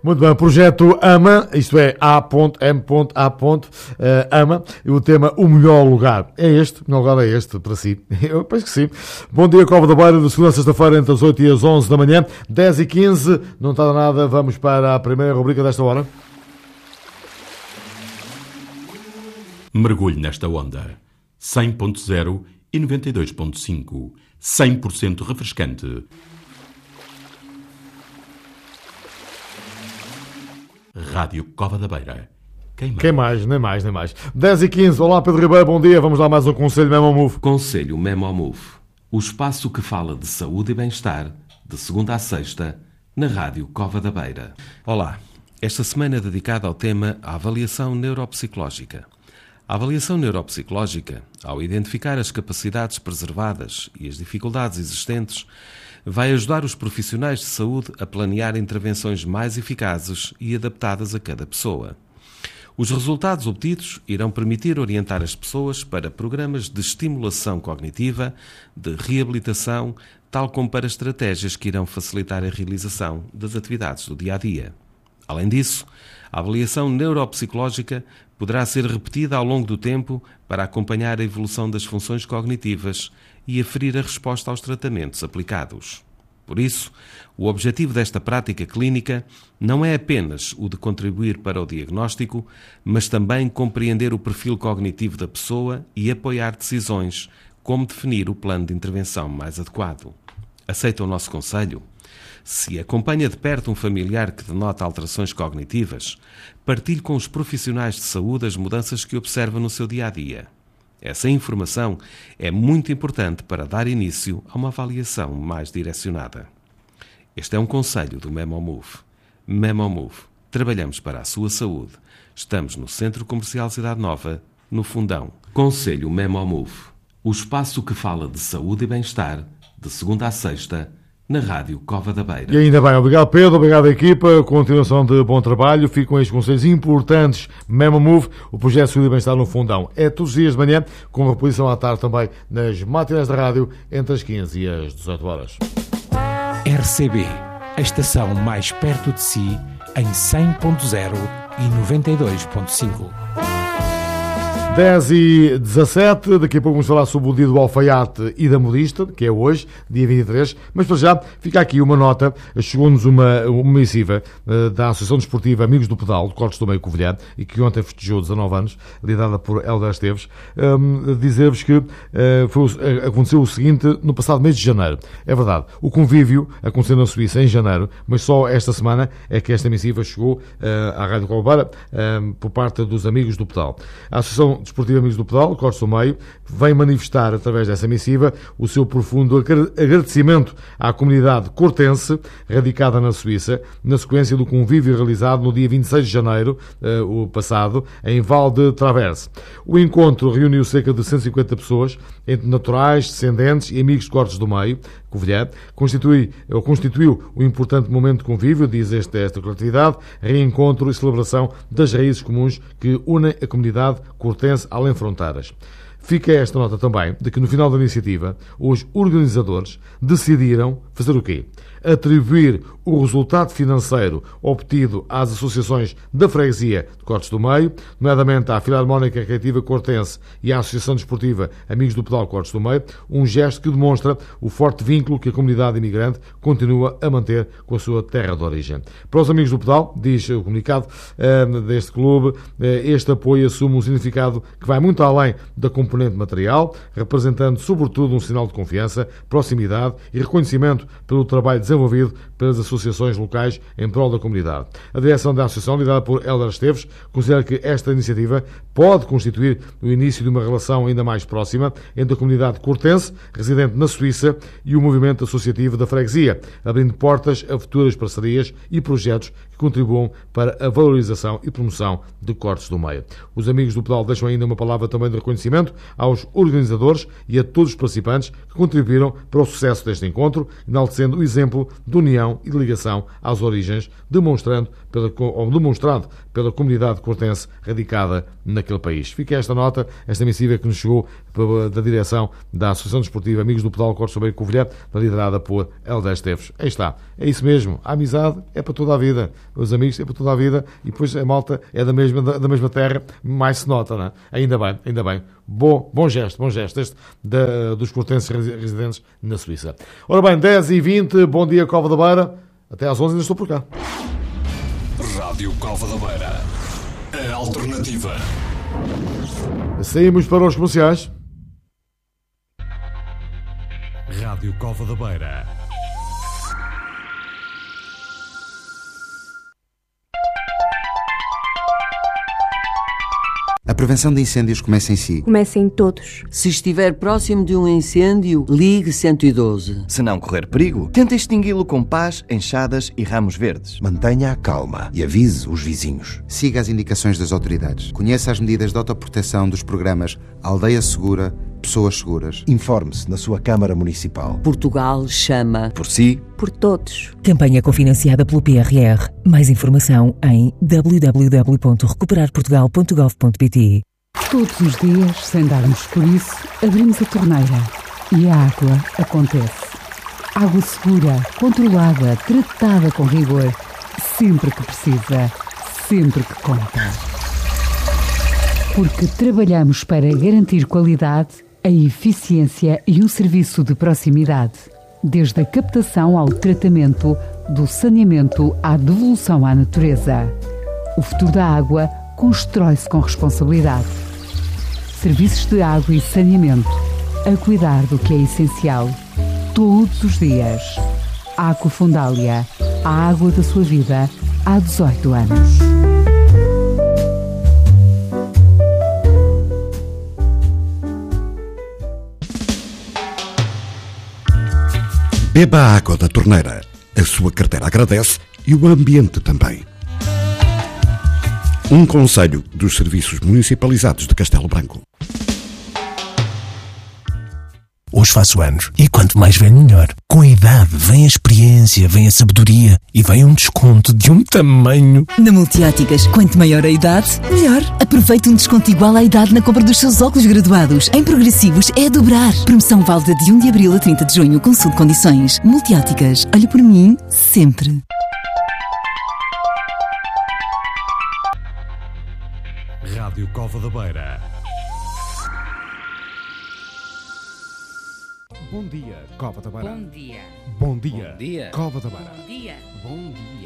Muito bem, projeto AMA, isto é A.M.A. AMA, e o tema O Melhor Lugar. É este? O melhor lugar é este para si? Eu penso que sim. Bom dia, Cova da Beira, de segunda a sexta-feira, entre as 8 e as 11 da manhã, 10h15, não está nada, vamos para a primeira rubrica desta hora. Mergulhe nesta onda. 100.0 e 92.5. 100% refrescante. Rádio Cova da Beira. Quem mais? Nem mais. 10h15. Olá, Pedro Ribeiro, bom dia. Vamos lá mais um Conselho Memo Move. Conselho Memo Move. O espaço que fala de saúde e bem-estar, de segunda a sexta, na Rádio Cova da Beira. Olá. Esta semana é dedicada ao tema a avaliação neuropsicológica. A avaliação neuropsicológica, ao identificar as capacidades preservadas e as dificuldades existentes, vai ajudar os profissionais de saúde a planear intervenções mais eficazes e adaptadas a cada pessoa. Os resultados obtidos irão permitir orientar as pessoas para programas de estimulação cognitiva, de reabilitação, tal como para estratégias que irão facilitar a realização das atividades do dia-a-dia. Além disso, a avaliação neuropsicológica poderá ser repetida ao longo do tempo para acompanhar a evolução das funções cognitivas e aferir a resposta aos tratamentos aplicados. Por isso, o objetivo desta prática clínica não é apenas o de contribuir para o diagnóstico, mas também compreender o perfil cognitivo da pessoa e apoiar decisões, como definir o plano de intervenção mais adequado. Aceita o nosso conselho? Se acompanha de perto um familiar que denota alterações cognitivas, partilhe com os profissionais de saúde as mudanças que observa no seu dia-a-dia. Essa informação é muito importante para dar início a uma avaliação mais direcionada. Este é um conselho do Memo Move. Memo Move. Trabalhamos para a sua saúde. Estamos no Centro Comercial Cidade Nova, no Fundão. Conselho Memo Move. O espaço que fala de saúde e bem-estar, de segunda a sexta, na Rádio Cova da Beira. E ainda bem, obrigado Pedro, obrigado equipa, continuação de bom trabalho, ficam estes conselhos importantes, Memo Move, o projeto de saúde e bem-estar no Fundão. É todos os dias de manhã, com reposição à tarde também nas matinés da rádio, entre as 15 e as 18 horas. RCB, a estação mais perto de si, em 100.0 e 92.5. 10h17, daqui a pouco vamos falar sobre o dia do alfaiate e da modista, que é hoje, dia 23, mas para já fica aqui uma nota, chegou-nos uma missiva da Associação Desportiva Amigos do Pedal, de Cortes do Meio Covilhã, e que ontem festejou 19 anos, liderada por Hélder Esteves, dizer-vos que aconteceu o seguinte no passado mês de janeiro. É verdade, o convívio aconteceu na Suíça em janeiro, mas só esta semana é que esta missiva chegou à Rádio Colbara por parte dos Amigos do Pedal. A Associação Desportiva Amigos do Pedal, Cortes do Meio, vem manifestar através dessa missiva o seu profundo agradecimento à comunidade cortense radicada na Suíça, na sequência do convívio realizado no dia 26 de janeiro, o passado, em Val de Travers. O encontro reuniu cerca de 150 pessoas, entre naturais, descendentes e amigos de Cortes do Meio, Covilhã, constituiu um importante momento de convívio, diz esta coletividade, reencontro e celebração das raízes comuns que unem a comunidade cortense além fronteiras. Fica esta nota também de que no final da iniciativa os organizadores decidiram fazer o quê? Atribuir o resultado financeiro obtido às associações da freguesia de Cortes do Meio, nomeadamente à Filarmónica Recreativa Cortense e à Associação Desportiva Amigos do Pedal Cortes do Meio, um gesto que demonstra o forte vínculo que a comunidade imigrante continua a manter com a sua terra de origem. Para os Amigos do Pedal, diz o comunicado deste clube, este apoio assume um significado que vai muito além da componente material, representando sobretudo um sinal de confiança, proximidade e reconhecimento pelo trabalho desenvolvido pelas associações locais em prol da comunidade. A direção da associação, liderada por Hélder Esteves, considera que esta iniciativa pode constituir o início de uma relação ainda mais próxima entre a comunidade cortense, residente na Suíça, e o movimento associativo da freguesia, abrindo portas a futuras parcerias e projetos que contribuam para a valorização e promoção de Cortes do Meio. Os Amigos do Pedal deixam ainda uma palavra também de reconhecimento aos organizadores e a todos os participantes que contribuíram para o sucesso deste encontro, enaltecendo o exemplo de união e de ligação às origens, demonstrado pela comunidade cortense radicada naquele país. Fica esta nota, esta missiva que nos chegou da direção da Associação Desportiva Amigos do Pedal Cortes do Meio Covilhã, liderada por Hélder Esteves. Aí está, é isso mesmo, a amizade é para toda a vida. os amigos têm por toda a vida, e depois a malta é da mesma terra, mais se nota, não é? Ainda bem. Bom gesto este dos portenses residentes na Suíça. Ora bem, 10h20, bom dia Cova da Beira, até às 11 ainda estou por cá. Rádio Cova da Beira, a alternativa. Saímos para os comerciais. Rádio Cova da Beira. A prevenção de incêndios começa em si. Começa em todos. Se estiver próximo de um incêndio, ligue 112. Se não correr perigo, tente extingui-lo com pás, enxadas e ramos verdes. Mantenha a calma e avise os vizinhos. Siga as indicações das autoridades. Conheça as medidas de autoproteção dos programas Aldeia Segura, Pessoas Seguras. Informe-se na sua Câmara Municipal. Portugal chama. Por si. Por todos. Campanha cofinanciada pelo PRR. Mais informação em www.recuperarportugal.gov.pt. Todos os dias, sem darmos por isso, abrimos a torneira e a água acontece. Água segura, controlada, tratada com rigor. Sempre que precisa, sempre que conta. Porque trabalhamos para garantir qualidade, a eficiência e um serviço de proximidade. Desde a captação ao tratamento, do saneamento à devolução à natureza. O futuro da água constrói-se com responsabilidade. Serviços de água e saneamento, a cuidar do que é essencial, todos os dias. Água Fundália, a água da sua vida, há 18 anos. Beba a água da torneira. A sua carteira agradece e o ambiente também. Um conselho dos Serviços Municipalizados de Castelo Branco. Hoje faço anos e quanto mais velho melhor. Com a idade vem a experiência, vem a sabedoria e vem um desconto de um tamanho. Na Multióticas, quanto maior a idade, melhor. Aproveite um desconto igual à idade na compra dos seus óculos graduados. Em progressivos é a dobrar. Promoção válida de 1 de abril a 30 de junho. Consulte condições. Multióticas. Olhe por mim, sempre. Rádio Cova da Beira. Bom dia, Cova da Beira. Bom dia. Bom dia, Bom dia. Cova da Beira. Bom dia. Bom dia.